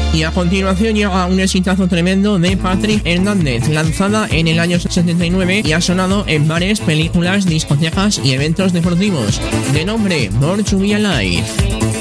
Y a continuación llega un exitazo tremendo de Patrick Hernández, lanzada en el año 79 y ha sonado en bares, películas, discotecas y eventos deportivos, de nombre Born to Be Alive.